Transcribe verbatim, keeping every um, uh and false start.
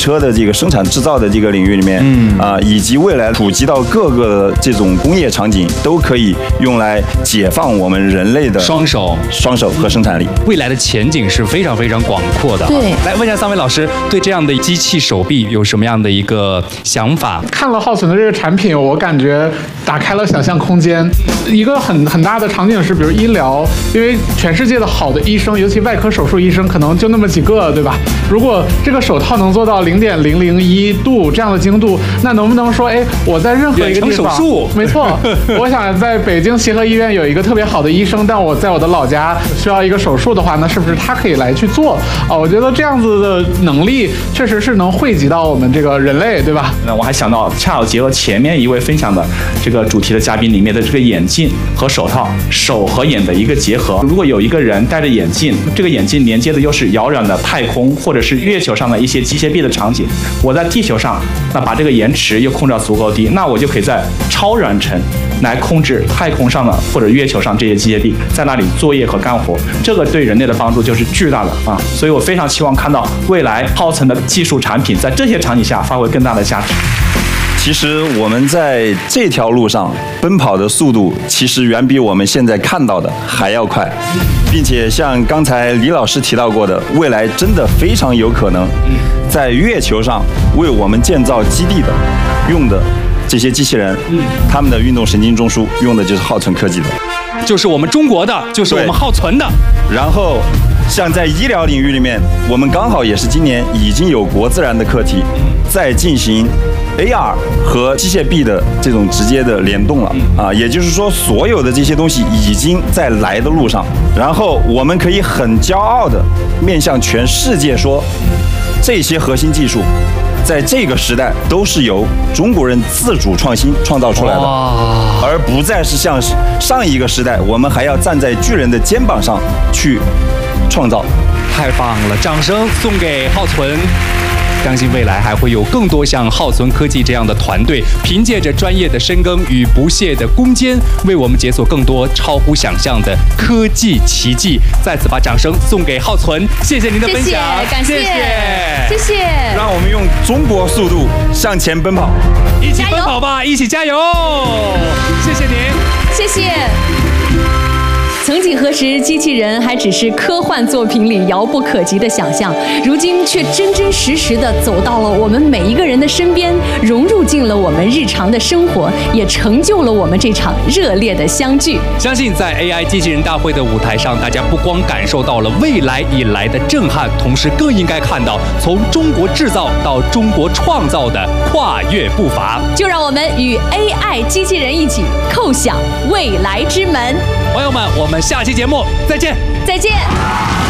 车的这个生产制造的这个领域里面，嗯啊、呃，以及未来普及到各个这种工业场景，都可以用来解放我们人类的双手、 双手和生产力。 未来的前景是非常非常广阔的。 对， 来问一下三位老师，对这样的机器手臂有什么样的一个想法？ 看了浩存的这个产品，我感觉打开了想象空间。一个很很大的场景是，比如医疗，因为全世界的好的医生，尤其外科手术医生，可能就那么几个，对吧？如果这个手套能做到零点零零一度这样的精度，那能不能说，哎，我在任何一个地方， 远程手术， 没错，我想在北京协和医院有一个特别好的医生，但我在我的老家需要一个手术的话，那是不是他可以来去做啊？我觉得这样子的能力确实是能惠及到我们这个人类，对吧？ 那我还想到，恰好结合前面一位分享的这个主题的嘉宾里面的这个眼镜和手套，手和眼的一个结合。如果有一个人戴着眼镜，这个眼镜连接的又是遥远的太空或者是月球上的一些机械臂的场景，我在地球上，那把这个延迟又控制到足够低，那我就可以在超远程来控制太空上的或者月球上这些机械臂在那里作业和干活，这个对人类的帮助就是巨大的啊！所以我非常期望看到未来浩存的技术产品在这些场景下发挥更大的价值。 其实我们在这条路上奔跑的速度，其实远比我们现在看到的还要快，并且像刚才李老师提到过的，未来真的非常有可能在月球上为我们建造基地的用的这些机器人，他们的运动神经中枢用的就是浩存科技的， 就是我们中国的，就是我们浩存的。 然后像在医疗领域里面，我们刚好也是今年已经有国自然的课题在进行 A R 和机械臂的这种直接的联动了啊，也就是说，所有的这些东西已经在来的路上。然后我们可以很骄傲的面向全世界说，这些核心技术在这个时代都是由中国人自主创新创造出来的，而不再是像上一个时代，我们还要站在巨人的肩膀上去创造。 太棒了，掌声送给浩存。相信未来还会有更多像浩存科技这样的团队，凭借着专业的深耕与不懈的攻坚，为我们解锁更多超乎想象的科技奇迹。再次把掌声送给浩存，谢谢您的分享， 感谢，谢谢。 让我们用中国速度向前奔跑， 一起奔跑吧，一起加油！谢谢您， 谢谢。曾几何时，机器人还只是科幻作品里遥不可及的想象，如今却真真实实地走到了我们每一个人的身边，融入进了我们日常的生活，也成就了我们这场热烈的相聚。 相信在 A I 机器人大会的舞台上，大家不光感受到了未来以来的震撼，同时更应该看到从中国制造到中国创造的跨越步伐。 就让我们与 A I 机器人一起叩响未来之门。 朋友们，我们下期节目再见， 再见。